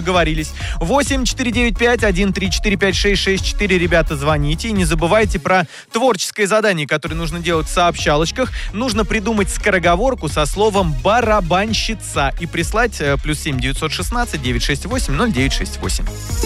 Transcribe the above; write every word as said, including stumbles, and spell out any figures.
договорились. восемь четыре девять пять один три четыре пять шесть шесть четыре, ребята, звоните. И не забывайте про творческое задание, которое нужно делать в сообщалочках. Нужно придумать скороговорку со словом «барабанщица» и прислать плюс семь девятьсот шестнадцать девятьсот шестьдесят восемь ноль девять шестьдесят восемь.